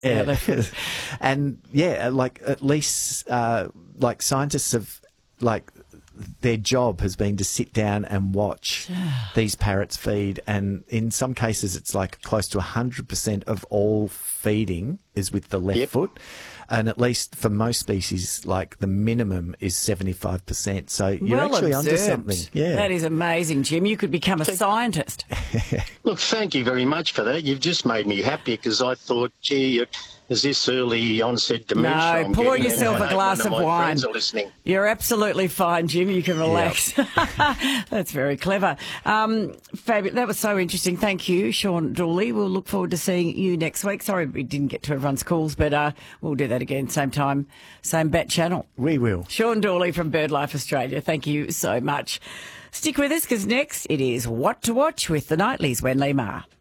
Yeah. And like at least like scientists have like their job has been to sit down and watch these parrots feed, and in some cases it's like close to 100% of all feeding is with the left foot, and at least for most species like the minimum is 75%. So you're actually onto something. Yeah, that is amazing, Jim. You could become a scientist. Look, thank you very much for that. You've just made me happy because I thought, gee, is this early onset dementia? No, pour yourself a glass of wine. Listening. You're absolutely fine, Jim. You can relax. Yep. That's very clever. Fabulous. That was so interesting. Thank you, Sean Dooley. We'll look forward to seeing you next week. Sorry we didn't get to everyone's calls, but we'll do that again, same time, same bat channel. We will. Sean Dooley from BirdLife Australia. Thank you so much. Stick with us because next it is What to Watch with the Nightlies, Wendy Maher.